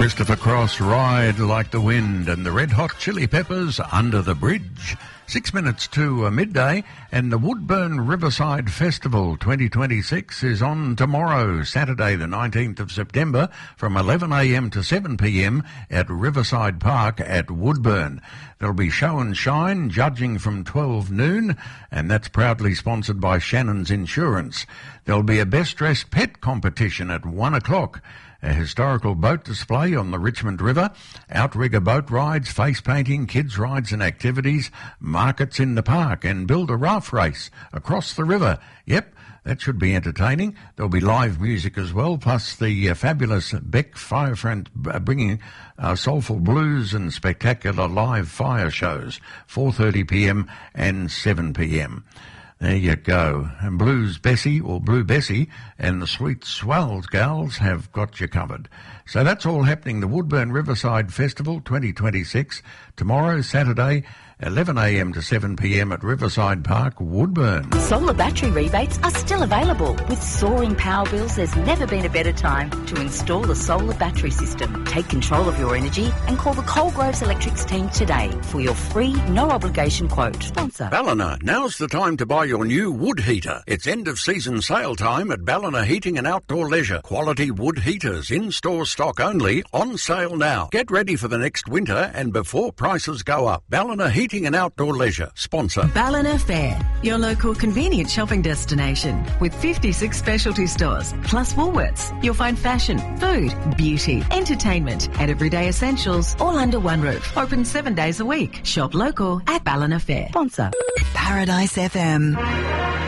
Christopher Cross, Ride Like the Wind, and the Red Hot Chili Peppers, Under the Bridge. 6 minutes to midday, and the Woodburn Riverside Festival 2026 is on tomorrow, Saturday the 19th of September, from 11am to 7pm at Riverside Park at Woodburn. There'll be show and shine, judging from 12 noon, and that's proudly sponsored by Shannon's Insurance. There'll be a Best Dressed Pet competition at 1 o'clock. A historical boat display on the Richmond River, outrigger boat rides, face painting, kids rides and activities, markets in the park, and build a raft race across the river. Yep, that should be entertaining. There'll be live music as well, plus the fabulous Beck Firefront bringing soulful blues and spectacular live fire shows, 4:30pm and 7pm. There you go. And Blues Bessie, or Blue Bessie, and the Sweet Swells Gals have got you covered. So that's all happening. The Woodburn Riverside Festival 2026, tomorrow, Saturday, 11am to 7pm at Riverside Park, Woodburn. Solar battery rebates are still available. With soaring power bills, there's never been a better time to install a solar battery system. Take control of your energy and call the Coalgroves Electrics team today for your free, no-obligation quote. Sponsor. Ballina, now's the time to buy your new wood heater. It's end-of-season sale time at Ballina Heating and Outdoor Leisure. Quality wood heaters, in-store stock only, on sale now. Get ready for the next winter and before prices go up. Ballina Heating and Outdoor Leisure. Sponsor. Ballina Fair, your local convenient shopping destination with 56 specialty stores, plus Woolworths. You'll find fashion, food, beauty, entertainment and everyday essentials all under one roof. Open 7 days a week. Shop local at Ballina Fair. Sponsor. Paradise FM.